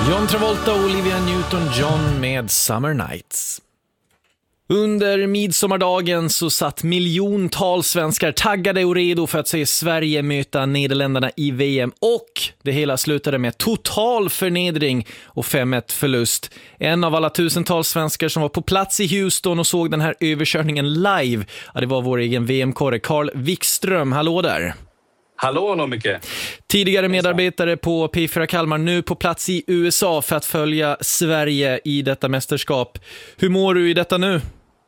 John Travolta och Olivia Newton-John med Summer Nights. Under midsommardagen så satt miljontals svenskar taggade och redo för att se Sverige möta Nederländerna i VM, och det hela slutade med total förnedring och 5-1 förlust. En av alla tusentals svenskar som var på plats i Houston och såg den här överkörningen live, ja, det var vår egen VM-korre Carl Wikström. Hallå där! Hallå mycket. Tidigare medarbetare på P4 Kalmar, nu på plats i USA för att följa Sverige i detta mästerskap. Hur mår du i detta nu?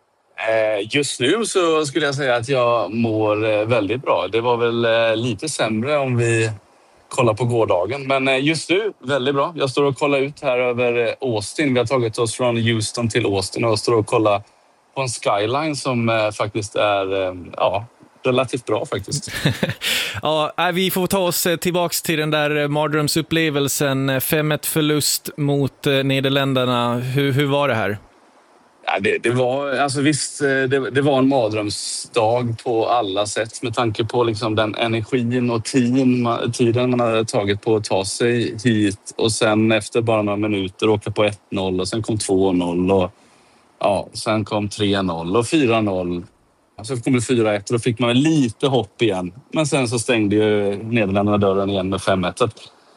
Just nu så skulle jag säga att jag mår väldigt bra. Det var väl lite sämre om vi kollar på gårdagen. Men just nu väldigt bra. Jag står och kollar ut här över Austin. Vi har tagit oss från Houston till Austin och står och kollar på en skyline som faktiskt är relativt bra faktiskt. Ja, vi får ta oss tillbaks till den där mardrömsupplevelsen. 5-1 förlust mot Nederländerna. Hur var det här? Ja, det var, alltså visst, det var en mardrömsdag på alla sätt med tanke på liksom den energin och tiden man hade tagit på att ta sig hit, och sen efter bara några minuter åka på 1-0 och sen kom 2-0 och sen kom 3-0 och 4-0. Så kom det 4-1 och då fick man lite hopp igen. Men sen så stängde ju Nederländerna dörren igen med 5-1. Så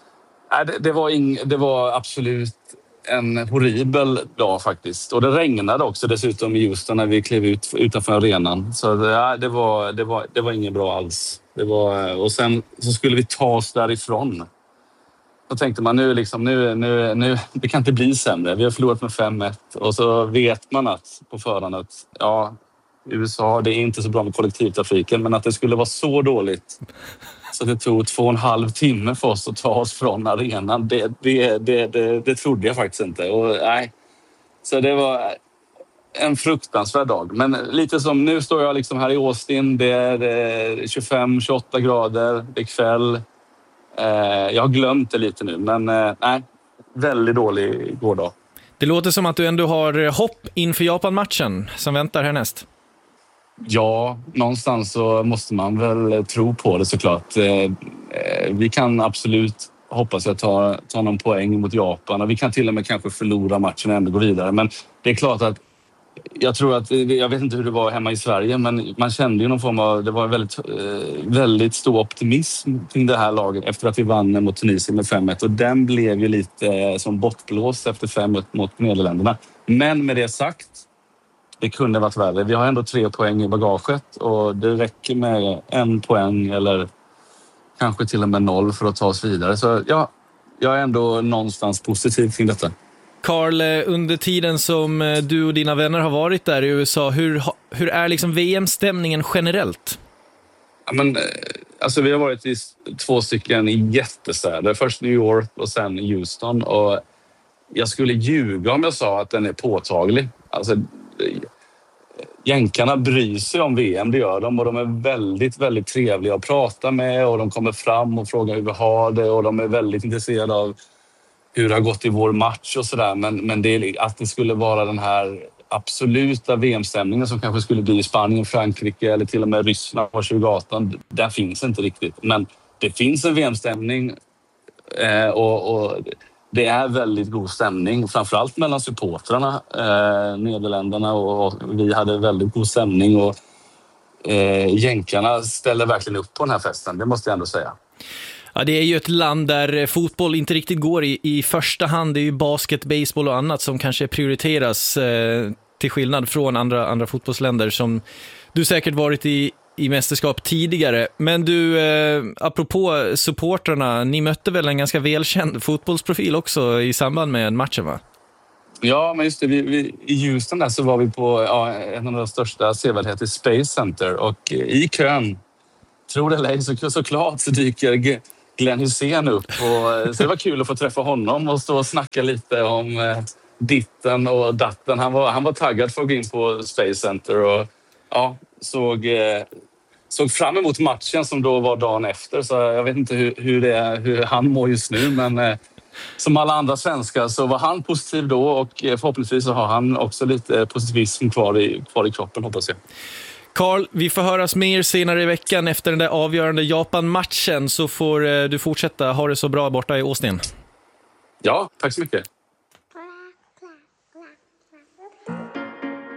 det var absolut en horribel dag faktiskt. Och det regnade också dessutom i Houston när vi klev ut utanför arenan. Så det var inget bra alls. Och sen så skulle vi ta oss därifrån. Då tänkte man nu det kan inte bli sämre. Vi har förlorat med 5-1 och så vet man att på förhand att USA, det är inte så bra med kollektivtrafiken, men att det skulle vara så dåligt så det tog 2,5 timme för oss att ta oss från arenan, det trodde jag faktiskt inte. Så det var en fruktansvärd dag. Men lite som nu står jag liksom här i Austin, det är 25-28 grader, det är kväll. Jag har glömt det lite nu, men väldigt dålig gårdag. Det låter som att du ändå har hopp inför Japan-matchen som väntar härnäst. Ja, någonstans så måste man väl tro på det såklart. Vi kan absolut hoppas jag ta någon poäng mot Japan, och vi kan till och med kanske förlora matchen och ändå gå vidare. Men det är klart att jag vet inte hur det var hemma i Sverige, men man kände ju någon form av, det var väldigt, väldigt stor optimism kring det här laget efter att vi vann mot Tunisien med 5-1, och den blev ju lite som bortblåst efter 5-1 mot Nederländerna. Men med det sagt, det kunde varit värre. Vi har ändå 3 poäng i bagaget och det räcker med 1 poäng eller kanske till och med 0 för att ta oss vidare. Så jag är ändå någonstans positiv kring detta. Carl, under tiden som du och dina vänner har varit där i USA, hur är liksom VM-stämningen generellt? Ja, men, alltså vi har varit i 2 stycken i jättestäder. Först New York och sen Houston. Och jag skulle ljuga om jag sa att den är påtaglig. Alltså, jänkarna bryr sig om VM, det gör de. Och de är väldigt, väldigt trevliga att prata med. Och de kommer fram och frågar hur vi har det. Och de är väldigt intresserade av hur det har gått i vår match och sådär. Men att det skulle vara den här absoluta VM-stämningen som kanske skulle bli i Spanien, Frankrike eller till och med Ryssland var 2018. Där finns inte riktigt. Men det finns en VM-stämning och det är väldigt god stämning. Framförallt mellan supportrarna. Nederländerna och vi hade väldigt god stämning. Och jänkarna ställer verkligen upp på den här festen. Det måste jag ändå säga. Ja, det är ju ett land där fotboll inte riktigt går i första hand. Det är ju basket, baseball och annat som kanske prioriteras till skillnad från andra fotbollsländer som du säkert varit i mästerskap tidigare. Men du, apropå supportrarna, ni mötte väl en ganska välkänd fotbollsprofil också i samband med matchen, va? Ja, men just det. I Houston där så var vi på en av de största sevärdheter, Space Center. Och i kön, tror det eller ej, såklart så dyker Glenn Hussein upp. Och, så det var kul att få träffa honom och stå och snacka lite om ditten och datten. Han var taggad för att gå in på Space Center och såg fram emot matchen som då var dagen efter. Så jag vet inte hur han mår just nu, men som alla andra svenskar så var han positiv då, och förhoppningsvis så har han också lite positivism kvar i kroppen, hoppas jag. Carl, vi får höras mer senare i veckan efter den där avgörande Japan-matchen, så får du fortsätta ha det så bra borta i Austin. Ja, tack så mycket.